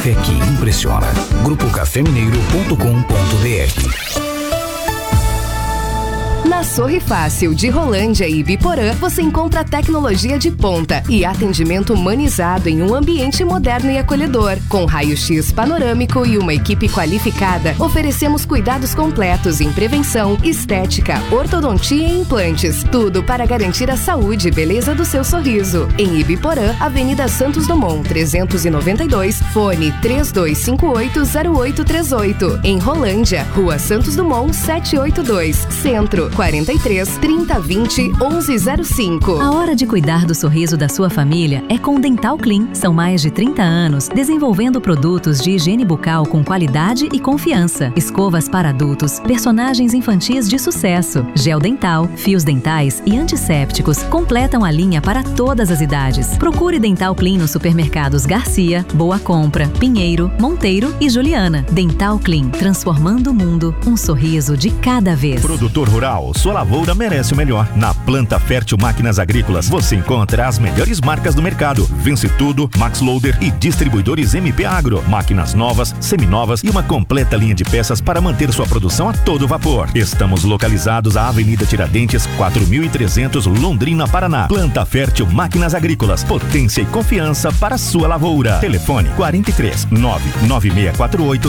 café que impressiona. grupocafemineiro.com.br. Na Sorri Fácil de Rolândia e Ibiporã, você encontra tecnologia de ponta e atendimento humanizado em um ambiente moderno e acolhedor. Com raio-x panorâmico e uma equipe qualificada, oferecemos cuidados completos em prevenção, estética, ortodontia e implantes. Tudo para garantir a saúde e beleza do seu sorriso. Em Ibiporã, Avenida Santos Dumont, 392, fone 3258-0838. Em Rolândia, Rua Santos Dumont, 782, Centro, 43 30 20 1105. A hora de cuidar do sorriso da sua família é com Dental Clean. São mais de 30 anos desenvolvendo produtos de higiene bucal com qualidade e confiança. Escovas para adultos, personagens infantis de sucesso, gel dental, fios dentais e antissépticos completam a linha para todas as idades. Procure Dental Clean nos supermercados Garcia, Boa Compra, Pinheiro, Monteiro e Juliana. Dental Clean, transformando o mundo, um sorriso de cada vez. Produtor rural, sua lavoura merece o melhor. Na Planta Fértil Máquinas Agrícolas você encontra as melhores marcas do mercado: Vence Tudo, Max Loader e distribuidores MP Agro. Máquinas novas, seminovas e uma completa linha de peças para manter sua produção a todo vapor. Estamos localizados à Avenida Tiradentes, 4300, Londrina, Paraná. Planta Fértil Máquinas Agrícolas, potência e confiança para sua lavoura. Telefone 43 99648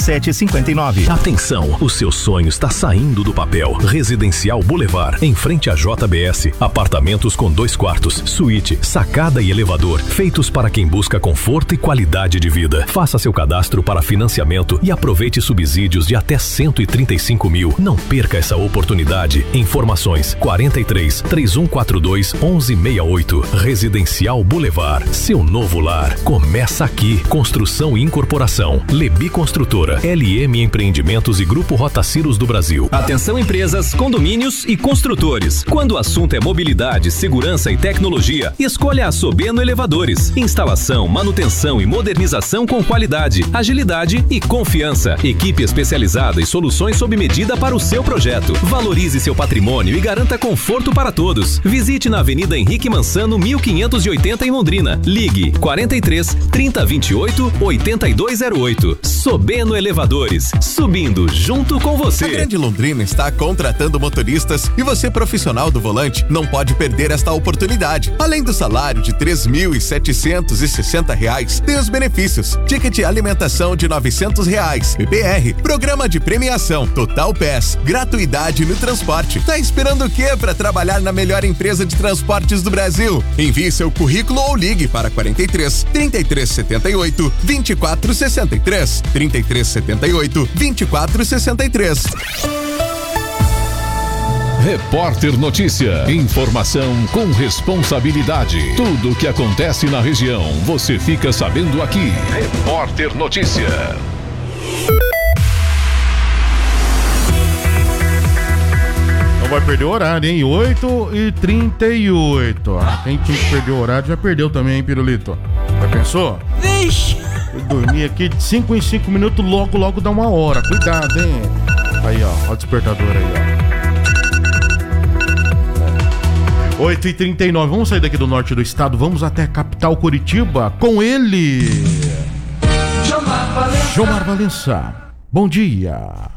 1759. Atenção, o seu sonho está saindo do papel. Residencial Boulevard, em frente à JBS. Apartamentos com 2 quartos, suíte, sacada e elevador, feitos para quem busca conforto e qualidade de vida. Faça seu cadastro para financiamento e aproveite subsídios de até 135 mil. Não perca essa oportunidade. Informações 43 3142 1168. Residencial Boulevard, seu novo lar. Começa aqui. Construção e incorporação. Lebi Construtora, LM Empreendimentos e Grupo Rotaciros do Brasil. Atenção, empresas, condomínios e construtores. Quando o assunto é mobilidade, segurança e tecnologia, escolha a Sobeno Elevadores. Instalação, manutenção e modernização com qualidade, agilidade e confiança. Equipe especializada e soluções sob medida para o seu projeto. Valorize seu patrimônio e garanta conforto para todos. Visite na Avenida Henrique Mansano, 1580 em Londrina. Ligue 43 3028 8208. Sobeno Elevadores, subindo junto com você. A Grande Londrina está contratando motoristas e você, profissional do volante, não pode perder esta oportunidade. Além do salário de R$ 3.760, tem os benefícios: ticket alimentação de R$ 900, PPR, programa de premiação, Total Pass, gratuidade no transporte. Tá esperando o quê para trabalhar na melhor empresa de transportes do Brasil? Envie seu currículo ou ligue para 43 3378 2463, 3378 2463. Repórter Notícia. Informação com responsabilidade. Tudo o que acontece na região, você fica sabendo aqui. Repórter Notícia. Não vai perder o horário, hein? 8h38. Quem tinha que perder o horário já perdeu também, hein, Pirulito? Já pensou? Vixe! Eu dormi aqui de 5 em 5 minutos, logo dá 1 hora. Cuidado, hein? Aí, ó. Ó o despertador aí, ó. 8h39, vamos sair daqui do norte do estado, vamos até a capital Curitiba com ele, Jomar Valença. Bom dia.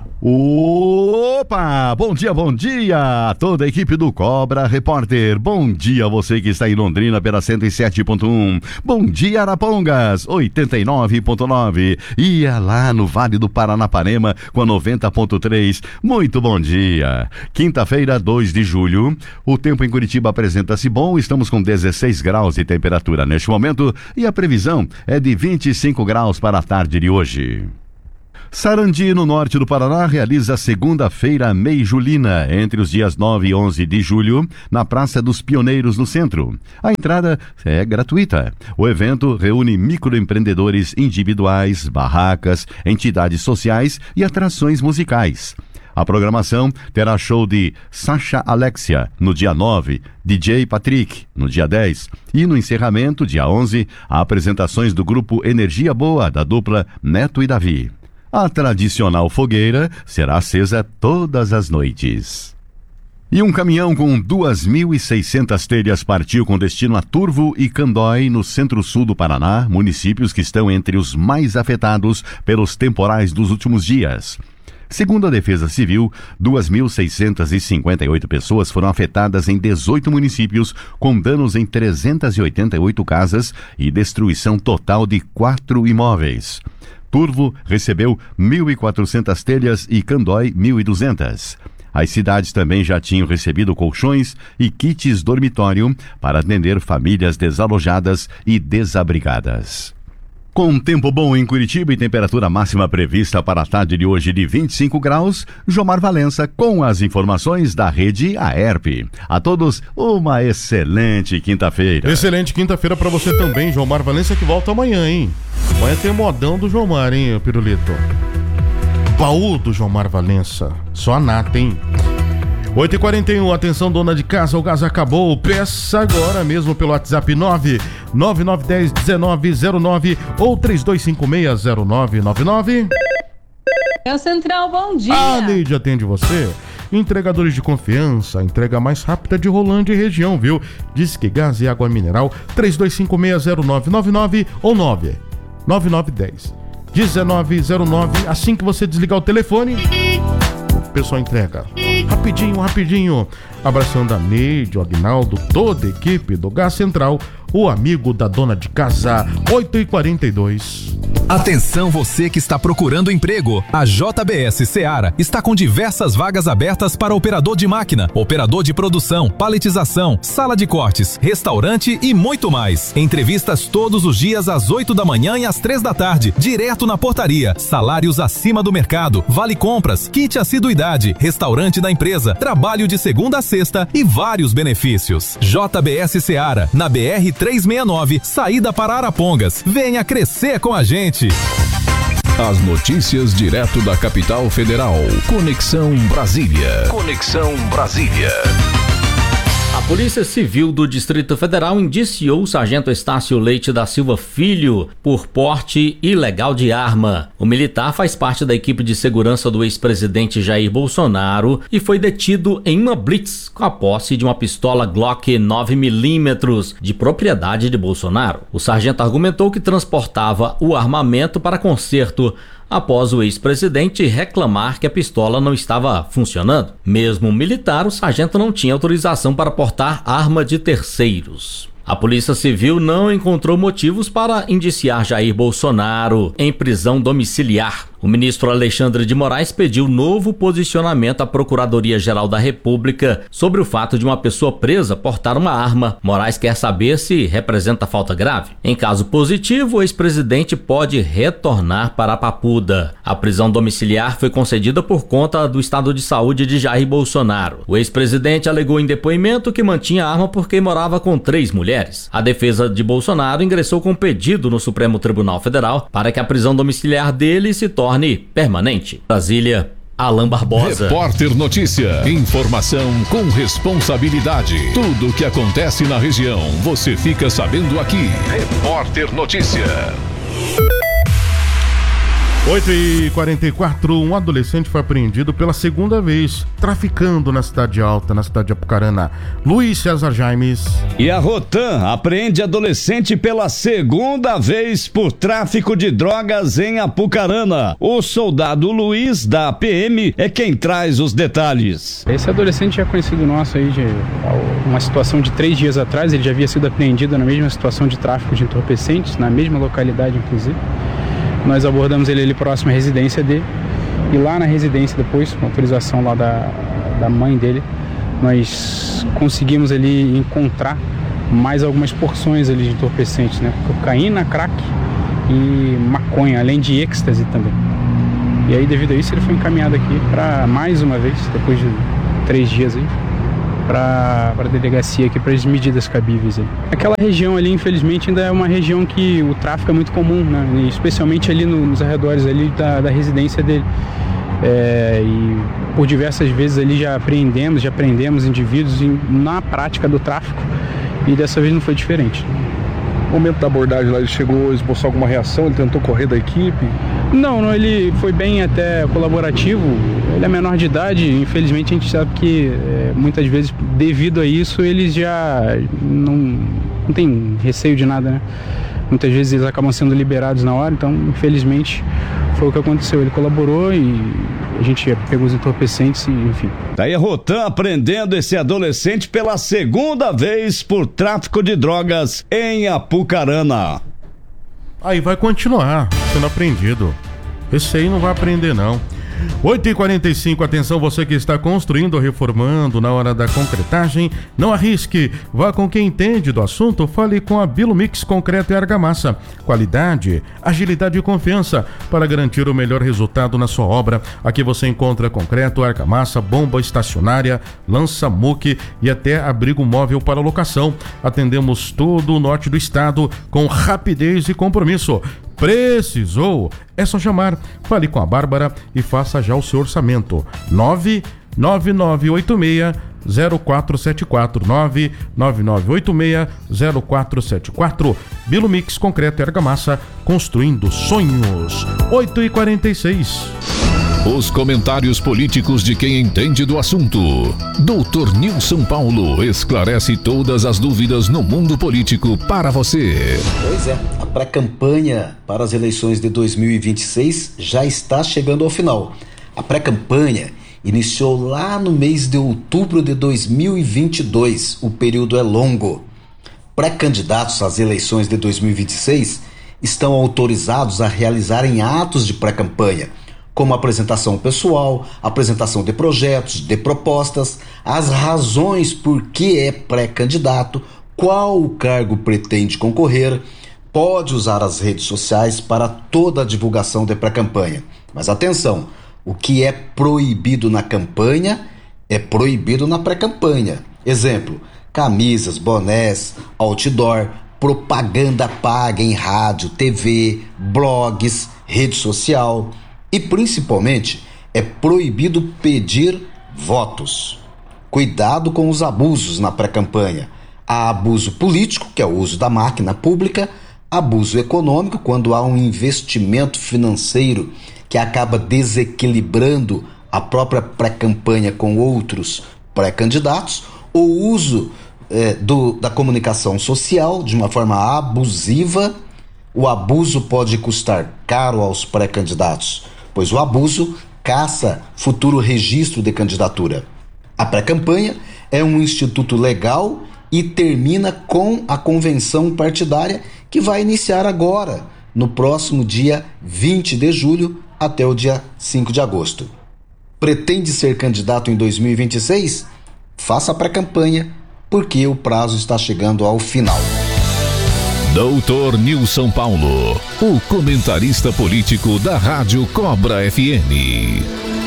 Opa, bom dia a toda a equipe do Cobra Repórter. Bom dia a você que está em Londrina pela 107.1. Bom dia Arapongas, 89.9. E lá no Vale do Paranapanema com a 90.3. Muito bom dia. Quinta-feira, 2 de julho. O tempo em Curitiba apresenta-se bom. Estamos com 16 graus de temperatura neste momento e a previsão é de 25 graus para a tarde de hoje. Sarandi, no norte do Paraná, realiza a segunda-feira Mei Julina, entre os dias 9 e 11 de julho, na Praça dos Pioneiros, no centro. A entrada é gratuita. O evento reúne microempreendedores individuais, barracas, entidades sociais e atrações musicais. A programação terá show de Sasha Alexia, no dia 9, DJ Patrick, no dia 10, e no encerramento, dia 11, apresentações do grupo Energia Boa, da dupla Neto e Davi. A tradicional fogueira será acesa todas as noites. E um caminhão com 2.600 telhas partiu com destino a Turvo e Candói, no centro-sul do Paraná, municípios que estão entre os mais afetados pelos temporais dos últimos dias. Segundo a Defesa Civil, 2.658 pessoas foram afetadas em 18 municípios, com danos em 388 casas e destruição total de 4 imóveis. Turvo recebeu 1.400 telhas e Candói 1.200. As cidades também já tinham recebido colchões e kits dormitório para atender famílias desalojadas e desabrigadas. Com tempo bom em Curitiba e temperatura máxima prevista para a tarde de hoje de 25 graus, Jomar Valença com as informações da rede AERP. A todos, uma excelente quinta-feira. Excelente quinta-feira para você também, Jomar Valença, que volta amanhã, hein? Amanhã tem modão do Jomar, hein, Pirulito? Baú do Jomar Valença. Só a nata, hein? 8h41, atenção dona de casa, o gás acabou. Peça agora mesmo pelo WhatsApp 99910-1909 ou 3256-0999. É Central, bom dia. A Neide atende você. Entregadores de confiança, entrega mais rápida de Rolândia e região, viu? Diz que gás e água mineral, 3256-0999 ou 99910-1909. Assim que você desligar o telefone, o pessoal entrega. Rapidinho. Abraçando a Neide, o Aguinaldo, toda a equipe do Gás Central, o amigo da dona de casa. 8h42. Atenção você que está procurando emprego. A JBS Seara está com diversas vagas abertas para operador de máquina, operador de produção, paletização, sala de cortes, restaurante e muito mais. Entrevistas todos os dias às 8 da manhã e às 3 da tarde, direto na portaria. Salários acima do mercado, vale compras, kit assiduidade, restaurante da empresa, trabalho de segunda a sexta e vários benefícios. JBS Seara, na BR 369, saída para Arapongas. Venha crescer com a gente. As notícias direto da capital federal. Conexão Brasília. A Polícia Civil do Distrito Federal indiciou o sargento Estácio Leite da Silva Filho por porte ilegal de arma. O militar faz parte da equipe de segurança do ex-presidente Jair Bolsonaro e foi detido em uma blitz com a posse de uma pistola Glock 9mm de propriedade de Bolsonaro. O sargento argumentou que transportava o armamento para conserto após o ex-presidente reclamar que a pistola não estava funcionando. Mesmo militar, o sargento não tinha autorização para portar arma de terceiros. A Polícia Civil não encontrou motivos para indiciar Jair Bolsonaro em prisão domiciliar. O ministro Alexandre de Moraes pediu novo posicionamento à Procuradoria-Geral da República sobre o fato de uma pessoa presa portar uma arma. Moraes quer saber se representa falta grave. Em caso positivo, o ex-presidente pode retornar para a Papuda. A prisão domiciliar foi concedida por conta do estado de saúde de Jair Bolsonaro. O ex-presidente alegou em depoimento que mantinha a arma porque morava com 3 mulheres. A defesa de Bolsonaro ingressou com pedido no Supremo Tribunal Federal para que a prisão domiciliar dele se torne permanente. Brasília, Alan Barbosa. Repórter Notícia. Informação com responsabilidade. Tudo o que acontece na região, você fica sabendo aqui. Repórter Notícia. 8h44, um adolescente foi apreendido pela segunda vez, traficando na Cidade Alta, na cidade de Apucarana. Luiz César Jaimes. E a Rotan apreende adolescente pela segunda vez por tráfico de drogas em Apucarana. O soldado Luiz, da PM, é quem traz os detalhes. Esse adolescente é conhecido nosso aí de uma situação de 3 dias atrás. Ele já havia sido apreendido na mesma situação de tráfico de entorpecentes, na mesma localidade, inclusive. Nós abordamos ele ali próximo à residência dele, e lá na residência depois, com autorização lá da mãe dele, nós conseguimos ali encontrar mais algumas porções ali de entorpecentes, né? Cocaína, crack e maconha, além de êxtase também. E aí, devido a isso, ele foi encaminhado aqui para mais uma vez, depois de 3 dias aí, para a delegacia aqui, para as medidas cabíveis aí. Aquela região ali, infelizmente, ainda é uma região que o tráfico é muito comum, né? E especialmente ali nos arredores ali da residência dele. E por diversas vezes ali já prendemos indivíduos na prática do tráfico, e dessa vez não foi diferente. No momento da abordagem lá, ele chegou a esboçar alguma reação, ele tentou correr da equipe? Não, ele foi bem até colaborativo. Ele é menor de idade, infelizmente a gente sabe que muitas vezes, devido a isso, eles já não tem receio de nada, né? Muitas vezes eles acabam sendo liberados na hora, então infelizmente foi o que aconteceu. Ele colaborou e a gente pegou os entorpecentes e enfim. Daí a Rotan prendendo esse adolescente pela segunda vez por tráfico de drogas em Apucarana. Aí vai continuar sendo apreendido. Esse aí não vai aprender não. 8h45, atenção você que está construindo ou reformando na hora da concretagem, não arrisque, vá com quem entende do assunto, fale com a Bilumix Concreto e Argamassa. Qualidade, agilidade e confiança para garantir o melhor resultado na sua obra. Aqui você encontra concreto, argamassa, bomba estacionária, lança-muque e até abrigo móvel para locação. Atendemos todo o norte do estado com rapidez e compromisso. Precisou? É só chamar. Fale com a Bárbara e faça já o seu orçamento. 99986-0474. 99986-0474. Bilumix Concreto e Argamassa, construindo sonhos. 8h46. Os comentários políticos de quem entende do assunto. Dr. Nilson Paulo esclarece todas as dúvidas no mundo político para você. Pois é, a pré-campanha para as eleições de 2026 já está chegando ao final. A pré-campanha iniciou lá no mês de outubro de 2022. O período é longo. Pré-candidatos às eleições de 2026 estão autorizados a realizarem atos de pré-campanha, como apresentação pessoal, apresentação de projetos, de propostas, as razões por que é pré-candidato, qual o cargo pretende concorrer, pode usar as redes sociais para toda a divulgação de pré-campanha. Mas atenção, o que é proibido na campanha é proibido na pré-campanha. Exemplo, camisas, bonés, outdoor, propaganda paga em rádio, TV, blogs, rede social. E principalmente é proibido pedir votos. Cuidado com os abusos na pré-campanha. Há abuso político, que é o uso da máquina pública, abuso econômico, quando há um investimento financeiro que acaba desequilibrando a própria pré-campanha com outros pré-candidatos, ou uso da comunicação social de uma forma abusiva. O abuso pode custar caro aos pré-candidatos, pois o abuso caça futuro registro de candidatura. A pré-campanha é um instituto legal e termina com a convenção partidária, que vai iniciar agora, no próximo dia 20 de julho até o dia 5 de agosto. Pretende ser candidato em 2026? Faça a pré-campanha, porque o prazo está chegando ao final. Dr. Nilson Paulo, o comentarista político da Rádio Cobra FM.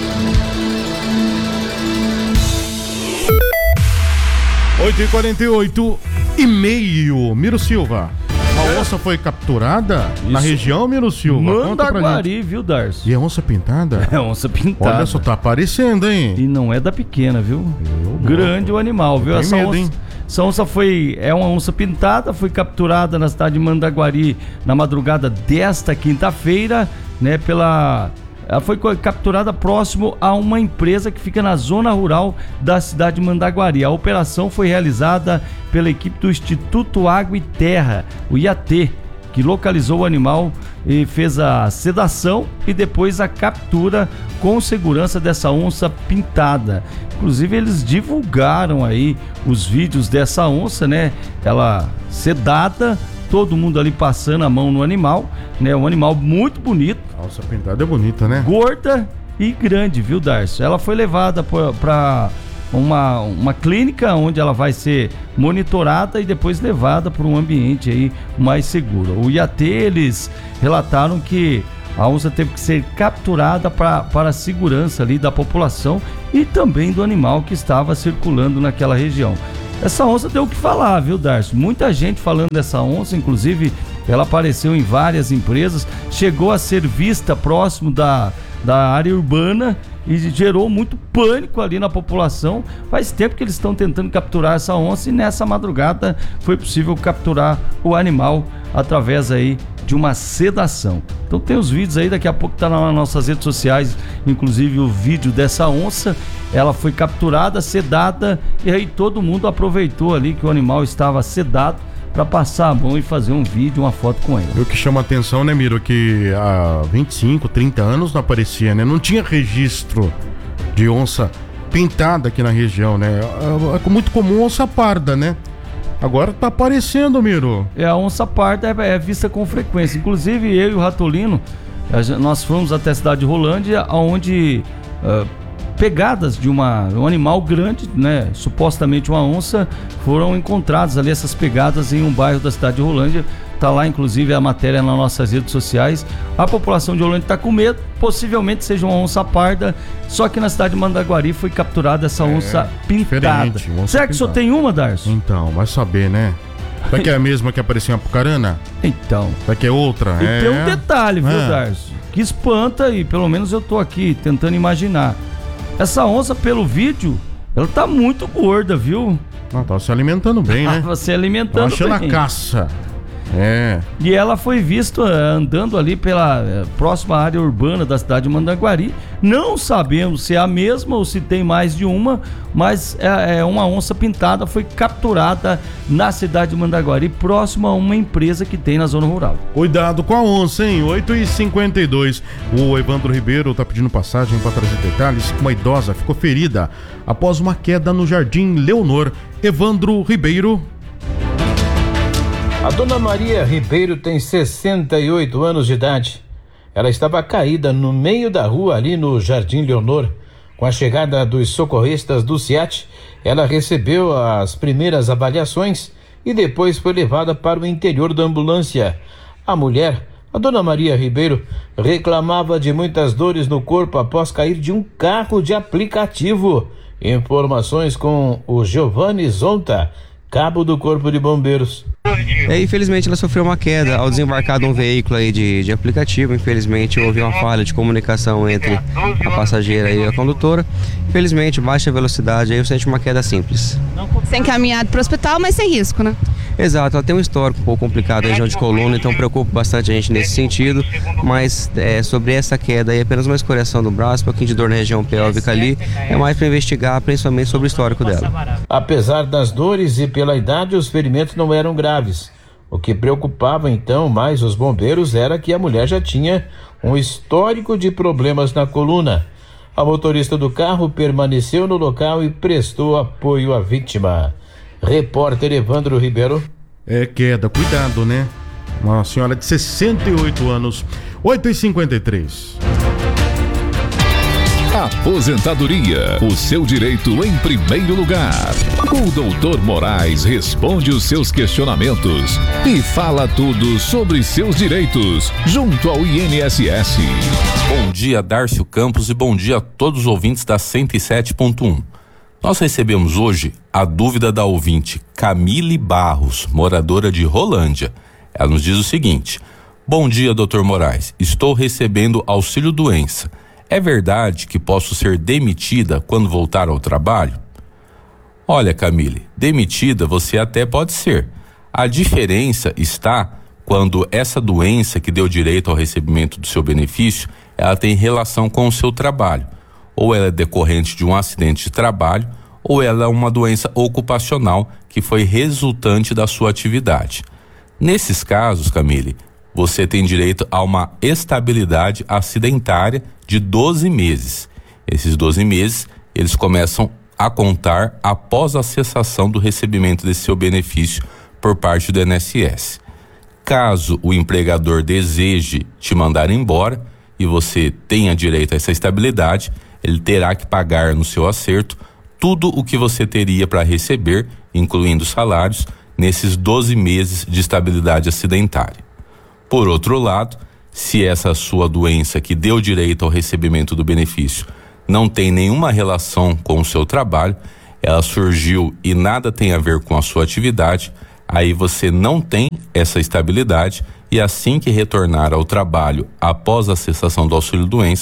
8h48 e meio. Miro Silva, uma onça foi capturada na região, Miro Silva? Mandaguari, viu, Darcy? E é onça pintada? É onça pintada. Olha só, tá aparecendo, hein? E não é da pequena, viu? Grande o animal, viu? Essa onça é uma onça pintada, foi capturada na cidade de Mandaguari na madrugada desta quinta-feira, né? Ela foi capturada próximo a uma empresa que fica na zona rural da cidade de Mandaguari. A operação foi realizada pela equipe do Instituto Água e Terra, o IAT, que localizou o animal e fez a sedação e depois a captura com segurança dessa onça pintada. Inclusive eles divulgaram aí os vídeos dessa onça, né? Ela sedada, todo mundo ali passando a mão no animal, né? Um animal muito bonito. A onça pintada é bonita, né? Gorda e grande, viu, Darcy? Ela foi levada para uma clínica onde ela vai ser monitorada e depois levada para um ambiente aí mais seguro. O IAT, eles relataram que a onça teve que ser capturada para a segurança ali da população e também do animal que estava circulando naquela região. Essa onça deu o que falar, viu, Darcy? Muita gente falando dessa onça, inclusive ela apareceu em várias empresas, chegou a ser vista próximo da da área urbana e gerou muito pânico ali na população. Faz tempo que eles estão tentando capturar essa onça e nessa madrugada foi possível capturar o animal através aí de uma sedação. Então tem os vídeos aí, daqui a pouco tá nas nossas redes sociais, inclusive o vídeo dessa onça. Ela foi capturada, sedada, e aí todo mundo aproveitou ali que o animal estava sedado para passar a mão e fazer um vídeo, uma foto com ele. O que chama atenção, né, Miro, que há 25, 30 anos não aparecia, né? Não tinha registro de onça pintada aqui na região, né? É muito comum onça parda, né? Agora tá aparecendo, Miro. A onça parda é vista com frequência. Inclusive eu e o Ratolino, nós fomos até a cidade de Rolândia, onde pegadas de um animal grande, né, supostamente uma onça, foram encontradas ali, essas pegadas em um bairro da cidade de Rolândia. Tá lá inclusive a matéria nas nossas redes sociais. A população de Rolândia tá com medo, possivelmente seja uma onça parda, só que na cidade de Mandaguari foi capturada essa onça pintada. Será que só tem uma, Darcio? Então, vai saber, né? Será que é a mesma que apareceu em Apucarana? Então. Será que é outra? E tem um detalhe, viu, Darcio? Que espanta, e pelo menos eu tô aqui tentando imaginar. Essa onça, pelo vídeo, ela tá muito gorda, viu? Tá se alimentando bem, né? Tá se alimentando bem. Tá achando a caça. E ela foi vista andando ali pela próxima área urbana da cidade de Mandaguari. Não sabemos se é a mesma ou se tem mais de uma, mas uma onça pintada foi capturada na cidade de Mandaguari, próximo a uma empresa que tem na zona rural. Cuidado com a onça, hein? 8h52. O Evandro Ribeiro tá pedindo passagem para trazer detalhes. Uma idosa ficou ferida após uma queda no Jardim Leonor. Evandro Ribeiro. A dona Maria Ribeiro tem 68 anos de idade. Ela estava caída no meio da rua ali no Jardim Leonor. Com a chegada dos socorristas do SEAT, ela recebeu as primeiras avaliações e depois foi levada para o interior da ambulância. A mulher, a dona Maria Ribeiro, reclamava de muitas dores no corpo após cair de um carro de aplicativo. Informações com o Giovanni Zonta, cabo do Corpo de Bombeiros. Infelizmente ela sofreu uma queda ao desembarcar de um veículo aí de aplicativo. Infelizmente houve uma falha de comunicação entre a passageira e a condutora. Infelizmente, baixa velocidade, aí você sente uma queda simples. Sem encaminhado para o hospital, mas sem risco, né? Exato, ela tem um histórico um pouco complicado, a região de coluna, então preocupa bastante a gente nesse sentido, mas sobre essa queda aí, apenas uma escoriação do braço, um pouquinho de dor na região pélvica ali, é mais para investigar principalmente sobre o histórico dela. Apesar das dores e pela idade, os ferimentos não eram graves. O que preocupava então mais os bombeiros era que a mulher já tinha um histórico de problemas na coluna. A motorista do carro permaneceu no local e prestou apoio à vítima. Repórter Evandro Ribeiro. Queda, cuidado, né? Uma senhora de 68 anos. 8h53. Aposentadoria, o seu direito em primeiro lugar. O Doutor Moraes responde os seus questionamentos e fala tudo sobre seus direitos junto ao INSS. Bom dia, Darcio Campos, e bom dia a todos os ouvintes da 107.1. Nós recebemos hoje a dúvida da ouvinte Camille Barros, moradora de Rolândia. Ela nos diz o seguinte: bom dia, Dr. Moraes, estou recebendo auxílio doença. É verdade que posso ser demitida quando voltar ao trabalho? Olha, Camille, demitida você até pode ser. A diferença está quando essa doença que deu direito ao recebimento do seu benefício, ela tem relação com o seu trabalho. Ou ela é decorrente de um acidente de trabalho, ou ela é uma doença ocupacional que foi resultante da sua atividade. Nesses casos, Camille, você tem direito a uma estabilidade acidentária de 12 meses. Esses 12 meses, eles começam a contar após a cessação do recebimento desse seu benefício por parte do INSS. Caso o empregador deseje te mandar embora e você tenha direito a essa estabilidade, ele terá que pagar no seu acerto tudo o que você teria para receber, incluindo salários, nesses 12 meses de estabilidade acidentária. Por outro lado, se essa sua doença que deu direito ao recebimento do benefício não tem nenhuma relação com o seu trabalho, ela surgiu e nada tem a ver com a sua atividade, aí você não tem essa estabilidade e assim que retornar ao trabalho após a cessação do auxílio-doença,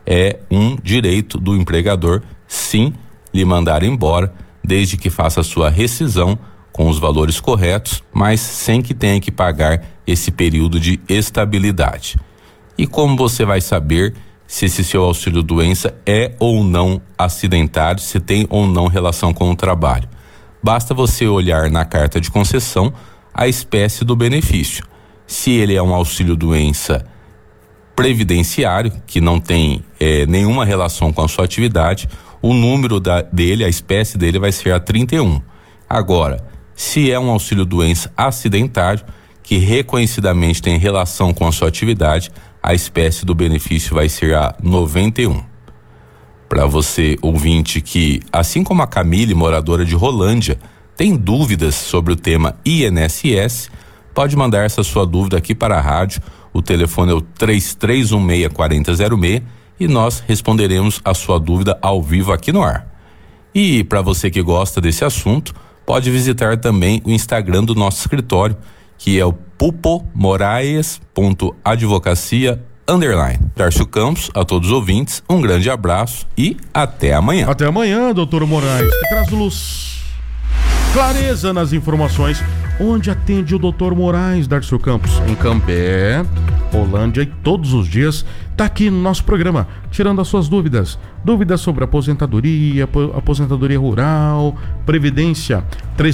é um direito do empregador, sim, lhe mandar embora, desde que faça a sua rescisão com os valores corretos, mas sem que tenha que pagar esse período de estabilidade. E como você vai saber se esse seu auxílio-doença é ou não acidentário, se tem ou não relação com o trabalho? Basta você olhar na carta de concessão a espécie do benefício. Se ele é um auxílio-doença previdenciário, que não tem nenhuma relação com a sua atividade, o número dele, a espécie dele vai ser a 31. Agora, se é um auxílio-doença acidentário, que reconhecidamente tem relação com a sua atividade, a espécie do benefício vai ser a 91. Para você, ouvinte, que, assim como a Camille, moradora de Rolândia, tem dúvidas sobre o tema INSS, pode mandar essa sua dúvida aqui para a rádio. O telefone é o 3316-4006 e nós responderemos a sua dúvida ao vivo aqui no ar. E para você que gosta desse assunto, pode visitar também o Instagram do nosso escritório, que é o pupomoraes.advocacia_. Darcio Campos, a todos os ouvintes, um grande abraço e até amanhã. Até amanhã, doutor Moraes, que traz luz, clareza nas informações. Onde atende o doutor Moraes, Darcio Campos? Em Cambé, Rolândia, e todos os dias tá aqui no nosso programa, tirando as suas dúvidas. Dúvidas sobre aposentadoria, aposentadoria rural, previdência.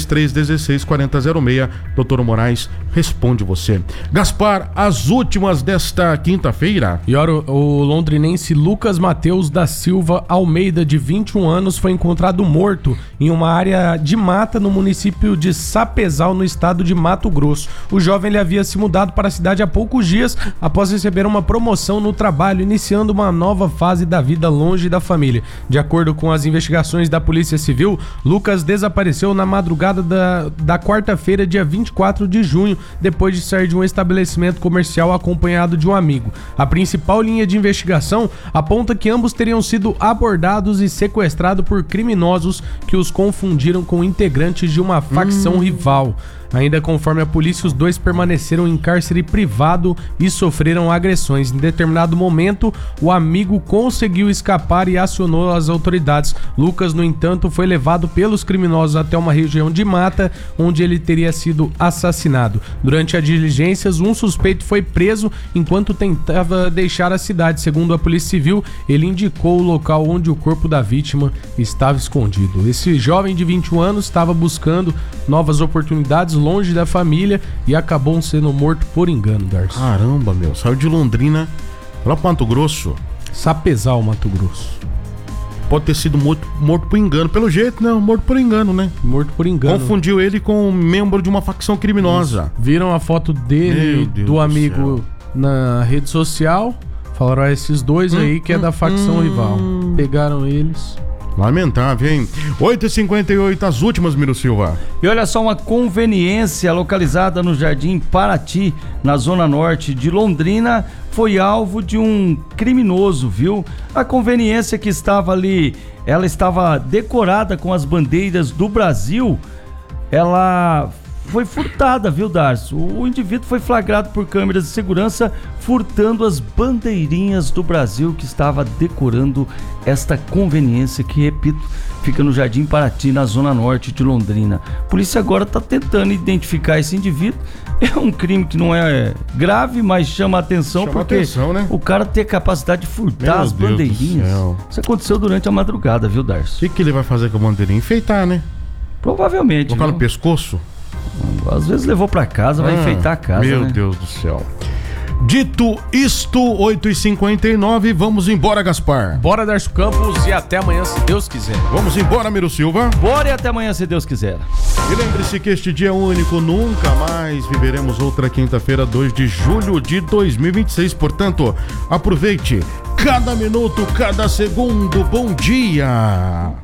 3316-4006. Doutor Moraes responde você. Gaspar, as últimas desta quinta-feira. E ora, o londrinense Lucas Mateus da Silva Almeida, de 21 anos, foi encontrado morto em uma área de mata no município de Sapezal, no estado de Mato Grosso. O jovem ele havia se mudado para a cidade há poucos dias após receber uma promoção no trabalho, iniciando uma nova fase da vida longe da família. De acordo com as investigações da Polícia Civil, Lucas desapareceu na madrugada da quarta-feira, dia 24 de junho, depois de sair de um estabelecimento comercial acompanhado de um amigo. A principal linha de investigação aponta que ambos teriam sido abordados e sequestrados por criminosos que os confundiram com integrantes de uma facção rival. Ainda conforme a polícia, os dois permaneceram em cárcere privado e sofreram agressões. Em determinado momento, o amigo conseguiu escapar e acionou as autoridades. Lucas, no entanto, foi levado pelos criminosos até uma região de mata, onde ele teria sido assassinado. Durante as diligências, um suspeito foi preso enquanto tentava deixar a cidade. Segundo a Polícia Civil, ele indicou o local onde o corpo da vítima estava escondido. Esse jovem de 21 anos estava buscando novas oportunidades longe da família e acabou sendo morto por engano, Darcy. Caramba, meu, saiu de Londrina lá pro Mato Grosso. Sapezal, Mato Grosso. Pode ter sido morto por engano. Pelo jeito, não, morto por engano, né? Morto por engano. Confundiu ele com um membro de uma facção criminosa. Isso. Viram a foto dele, do amigo na rede social, falaram, esses dois aí que é da facção rival. Pegaram eles. Lamentável, hein? 8h58, as últimas, Miro Silva. E olha só, uma conveniência localizada no Jardim Paraty, na zona norte de Londrina, foi alvo de um criminoso, viu? A conveniência que estava ali, ela estava decorada com as bandeiras do Brasil, ela foi furtada, viu, Darcio? O indivíduo foi flagrado por câmeras de segurança furtando as bandeirinhas do Brasil que estava decorando esta conveniência que, repito, fica no Jardim Paraty, na zona norte de Londrina. A polícia agora está tentando identificar esse indivíduo. É um crime que não é grave, mas chama a atenção né? O cara tem a capacidade de furtar as bandeirinhas. Isso aconteceu durante a madrugada, viu, Darcio? O que ele vai fazer com a bandeirinha? Enfeitar, né? Provavelmente. Colocar no pescoço? Às vezes levou pra casa, vai enfeitar a casa, meu Deus do céu. Dito isto, 8h59, vamos embora, Gaspar. Bora, Darcio Campos, e até amanhã, se Deus quiser. Vamos embora, Miro Silva. Bora e até amanhã, se Deus quiser. E lembre-se que este dia é único, nunca mais viveremos outra quinta-feira, 2 de julho de 2026. Portanto, aproveite cada minuto, cada segundo. Bom dia.